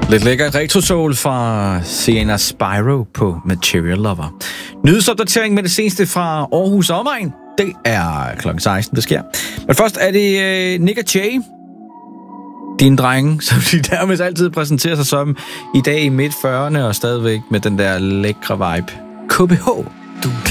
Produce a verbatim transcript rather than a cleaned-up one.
Lidt lækker retro-soul fra Sienna Spyro på Material Lover. Nyhedsopdatering med det seneste fra Aarhus og omegn. Det er klokken seksten, det sker. Men først er det øh, Nick og Jay. Dine drenge, som de dermed altid præsenterer sig som i dag i midt fyrrerne og stadigvæk med den der lækre vibe. K B H. Du